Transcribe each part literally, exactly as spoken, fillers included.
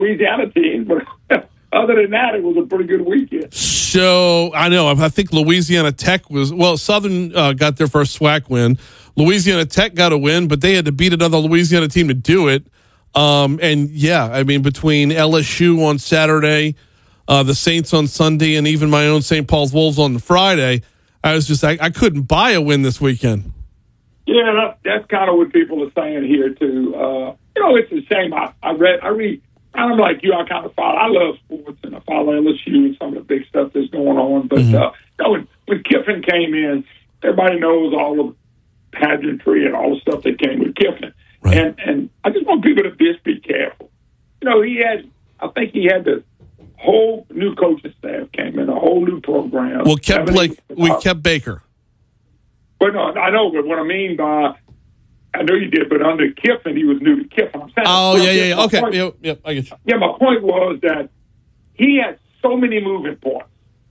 Louisiana team, but other than that, it was a pretty good weekend. So, I know, I think Louisiana Tech was, well, Southern uh, got their first SWAC win. Louisiana Tech got a win, but they had to beat another Louisiana team to do it. Um, and, yeah, I mean, between L S U on Saturday, uh, the Saints on Sunday, and even my own Saint Paul's Wolves on the Friday, I was just, I, I couldn't buy a win this weekend. Yeah, that, that's kind of what people are saying here, too. Uh, you know, it's a shame. I, I read, I read, I'm like you, I kind of follow, I love sports, and I follow L S U and some of the big stuff that's going on. But, mm-hmm. uh, you know, when, when Kiffin came in, everybody knows all the pageantry and all the stuff that came with Kiffin. Right. And and I just want people to just be careful. You know, he had, I think he had the whole new coaching staff came in, a whole new program. Well, kept Blake, we kept Baker. But no, I know, but what I mean by, I know you did, but under Kiffin, he was new to Kiffin. I'm saying, oh, yeah, yeah, yeah. Okay. Point, yep, yep, I get you. Yeah, my point was that he had so many moving parts.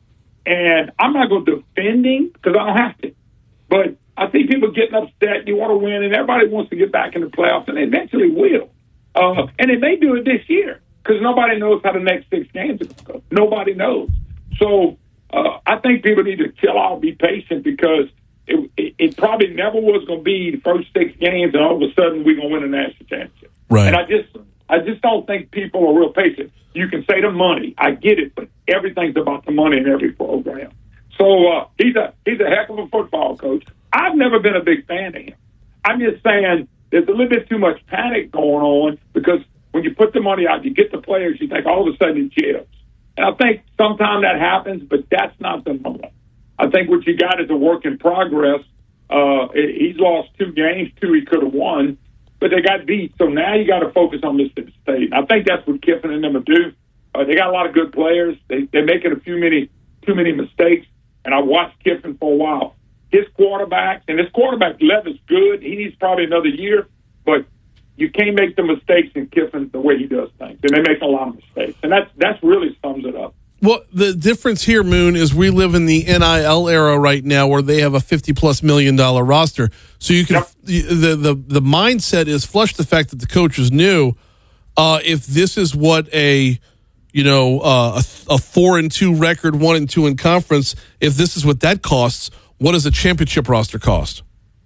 And I'm not going to defend him because I don't have to. But I see people getting upset. You want to win, and everybody wants to get back in the playoffs, and they eventually will. Uh, and they may do it this year because nobody knows how the next six games are going to go. Nobody knows. So uh, I think people need to chill out, be patient, because it, it, it probably never was going to be the first six games, and all of a sudden we're going to win a national championship. Right. And I just, I just don't think people are real patient. You can say the money, I get it, but everything's about the money in every program. So uh, he's a he's a heck of a football coach. I've never been a big fan of him. I'm just saying there's a little bit too much panic going on because when you put the money out, you get the players, you think all of a sudden it gels. And I think sometimes that happens, but that's not the norm. I think what you got is a work in progress. Uh, he's lost two games, two he could have won, but they got beat. So now you got to focus on Mississippi State. I think that's what Kiffin and them will do. Uh, they got a lot of good players. They, they're making a few many too many mistakes. And I watched Kiffin for a while. His quarterbacks, and his quarterback Levis good. He needs probably another year, but you can't make the mistakes in Kiffin the way he does things. And they make a lot of mistakes. And that's that's really sums it up. Well, the difference here, Moon, is we live in the N I L era right now where they have a fifty-plus million dollar roster. So you can yep. the, the the mindset is flush the fact that the coach is new. Uh, if this is what a you know uh, a, a four and two record, one and two in conference, if this is what that costs, what does a championship roster cost?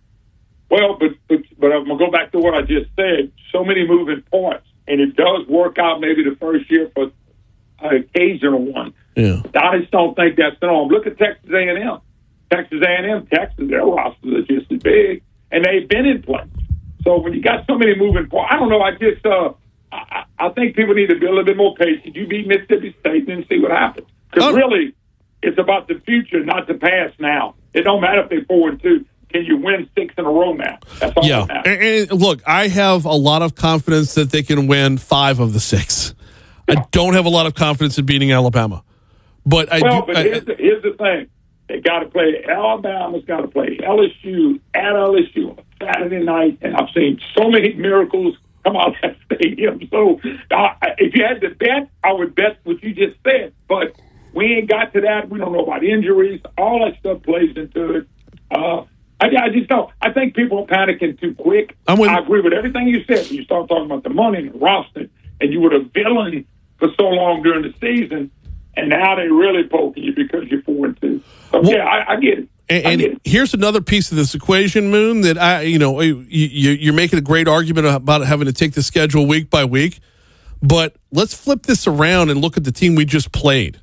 Well, but but, but I'm gonna go back to what I just said. So many moving parts, and it does work out maybe the first year for an occasional one. Yeah. I just don't think that's the norm. Look at Texas A and M. Texas A and M, Texas, their rosters are just as big, and they've been in place. So when you got so many moving parts, I don't know. I just uh, I, I think people need to be a little bit more patient. You beat Mississippi State and see what happens. Because oh. really, it's about the future, not the past. Now it don't matter if they're four and two. Can you win six in a row now? That's all yeah. that matters. And, and look, I have a lot of confidence that they can win five of the six. Yeah. I don't have a lot of confidence in beating Alabama. But I well, do, but I, here's, the, here's the thing. They got to play, Alabama's got to play L S U at L S U on Saturday night, and I've seen so many miracles come out of that stadium. So uh, if you had to bet, I would bet what you just said. But we ain't got to that. We don't know about injuries. All that stuff plays into it. Uh, I, I just don't. I think people are panicking too quick. I'm with, I agree with everything you said. When you start talking about the money and the roster, and you were a villain for so long during the season, and now they really poking you because you're four and two. So well, yeah, I, I get it. And, I get and it. Here's another piece of this equation, Moon, that I, you know, you, you're making a great argument about having to take the schedule week by week. But let's flip this around and look at the team we just played.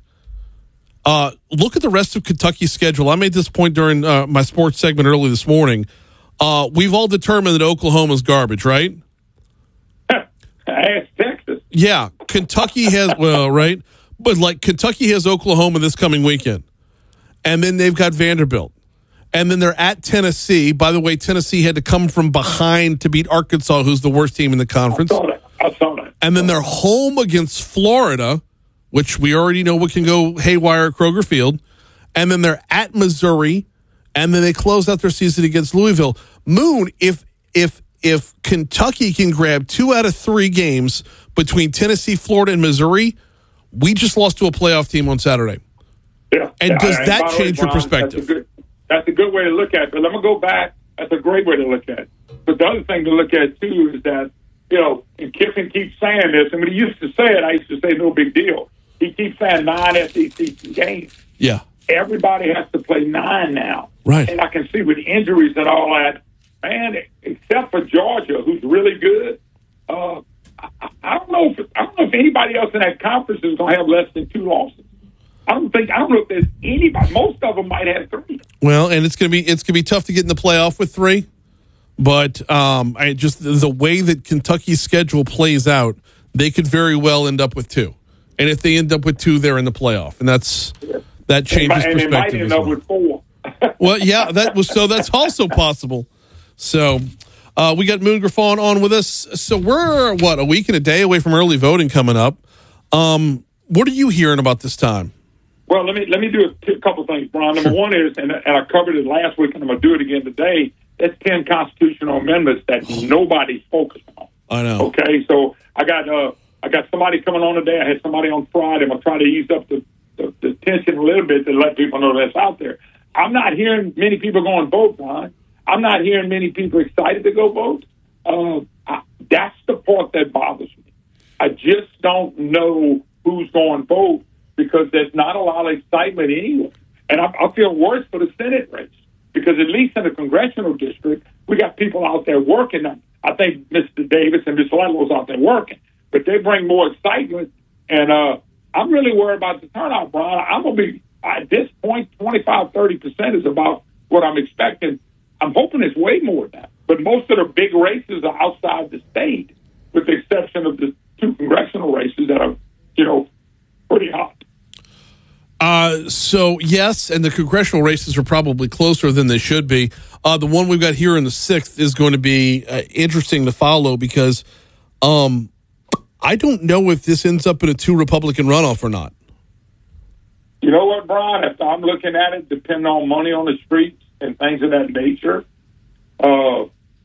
Uh, look at the rest of Kentucky's schedule. I made this point during uh, my sports segment early this morning. Uh, we've all determined that Oklahoma's garbage, right? Ask Texas. Yeah, Kentucky has, well, right? But, like, Kentucky has Oklahoma this coming weekend. And then they've got Vanderbilt. And then they're at Tennessee. By the way, Tennessee had to come from behind to beat Arkansas, who's the worst team in the conference. I saw that. I saw that. And then they're home against Florida, which we already know what can go haywire at Kroger Field. And then they're at Missouri. And then they close out their season against Louisville. Moon, if if if Kentucky can grab two out of three games between Tennessee, Florida, and Missouri, we just lost to a playoff team on Saturday. Yeah. And yeah, does and that way, change your Brian, perspective? That's a, good, that's a good way to look at it. But let me go back. That's a great way to look at it. But the other thing to look at, too, is that you know, and Kiffin keeps saying this, and when he used to say it, I used to say no big deal. He keeps saying nine S E C games. Yeah. Everybody has to play nine now. Right. And I can see with injuries and all that, man, except for Georgia, who's really good, uh, I, I don't know if I don't know if anybody else in that conference is going to have less than two losses. I don't think I don't know if there's anybody. Most of them might have three. Well, and it's gonna be it's gonna be tough to get in the playoff with three, but um, I just the way that Kentucky's schedule plays out, they could very well end up with two. And if they end up with two, they're in the playoff, and that's that changes and, and perspective. And they might end well. up with four. Well, yeah, that was so. That's also possible. So. Uh, we got Moon Griffon on with us. So we're, what, a week and a day away from early voting coming up. Um, what are you hearing about this time? Well, let me let me do a couple things, Brian. Number one is, and, and I covered it last week, and I'm going to do it again today, that's ten constitutional amendments that nobody's focused on. I know. Okay, so I got uh, I got somebody coming on today. I had somebody on Friday. I'm going to try to ease up the, the, the tension a little bit to let people know that's out there. I'm not hearing many people going vote, Brian. I'm not hearing many people excited to go vote. Uh, I, that's the part that bothers me. I just don't know who's going to vote because there's not a lot of excitement anyway. And I, I feel worse for the Senate race because at least in the congressional district, we got people out there working. I think Mister Davis and Miz Ludlow's out there working, but they bring more excitement. And uh, I'm really worried about the turnout, Brian. I'm going to be, at this point, twenty-five, thirty percent is about what I'm expecting. I'm hoping it's way more than that. But most of the big races are outside the state, with the exception of the two congressional races that are, you know, pretty hot. Uh, so, yes, and the congressional races are probably closer than they should be. Uh, the one we've got here in the sixth is going to be uh, interesting to follow because um, I don't know if this ends up in a two-Republican runoff or not. You know what, Brian? If I'm looking at it, depending on money on the streets and things of that nature, uh,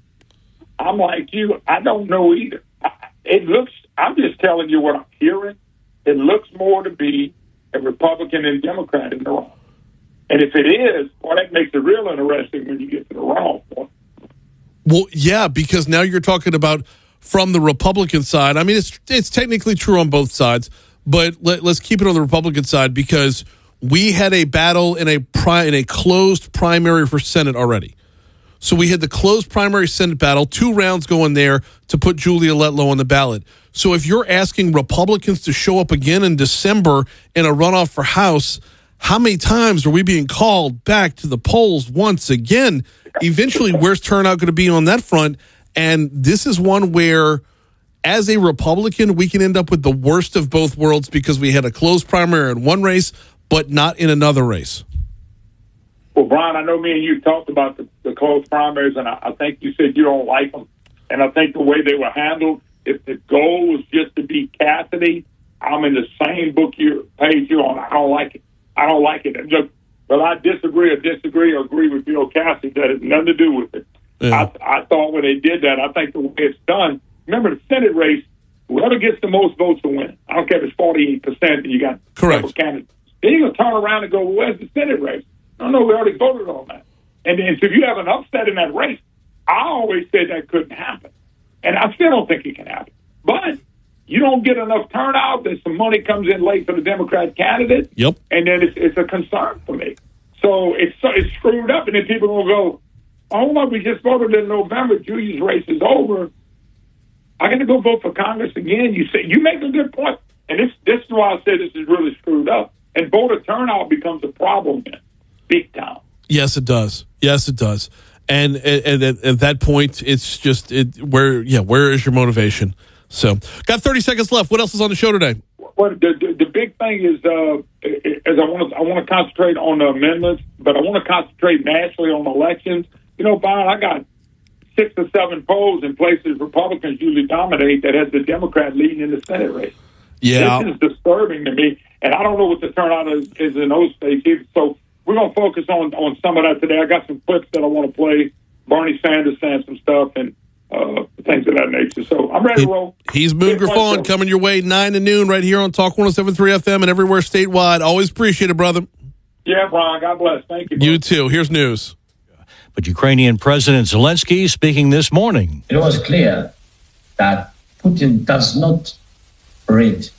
I'm like you. I don't know either. I, it looks, I'm just telling you what I'm hearing. It looks more to be a Republican and Democrat in the runoff. And if it is, well, that makes it real interesting when you get to the runoff point. Well, yeah, because now you're talking about from the Republican side. I mean, it's it's technically true on both sides, but let, let's keep it on the Republican side because we had a battle in a pri- in a closed primary for Senate already. So we had the closed primary Senate battle, two rounds going there to put Julia Letlow on the ballot. So if you're asking Republicans to show up again in December in a runoff for House, how many times are we being called back to the polls once again? Eventually, where's turnout going to be on that front? And this is one where, as a Republican, we can end up with the worst of both worlds because we had a closed primary in one race, but not in another race. Well, Brian, I know me and you talked about the, the closed primaries, and I, I think you said you don't like them. And I think the way they were handled, if the goal was just to beat Cassidy, I'm in the same book you page you're on. I don't like it. I don't like it. And just, but I disagree or disagree or agree with Bill Cassidy. That has nothing to do with it. Yeah. I, I thought when they did that, I think the way it's done, remember the Senate race, whoever gets the most votes will win. I don't care if it's forty-eight percent and you got correct candidates. Then you're going to turn around and go, well, where's the Senate race? No, no, we already voted on that. And then so if you have an upset in that race, I always said that couldn't happen. And I still don't think it can happen. But you don't get enough turnout, then some money comes in late for the Democrat candidate. Yep. And then it's, it's a concern for me. So it's it's screwed up, and then people will go, oh, well, we just voted in November. Julia's race is over. I'm going to go vote for Congress again. You say you make a good point. And this, this is why I say this is really screwed up. And voter turnout becomes a problem then, big time. Yes, it does. Yes, it does. And, and, and at that point, it's just it, where, yeah, where is your motivation? So, got thirty seconds left. What else is on the show today? Well, the, the, the big thing is, uh, is I want to I want to concentrate on the amendments, but I want to concentrate nationally on elections. You know, Bob, I got six or seven polls in places Republicans usually dominate that has the Democrat leading in the Senate race. Yeah, this is disturbing to me, and I don't know what the turnout is, is in those states either. So we're going to focus on on some of that today. I got some clips that I want to play. Bernie Sanders saying some stuff and uh, things of that nature. So I'm ready he, to roll. He's Moon Griffon coming your way nine to noon right here on Talk one oh seven point three F M and everywhere statewide. Always appreciate it, brother. Yeah, Brian. God bless. Thank you. You too. Here's news. But Ukrainian President Zelensky speaking this morning. It was clear that Putin does not read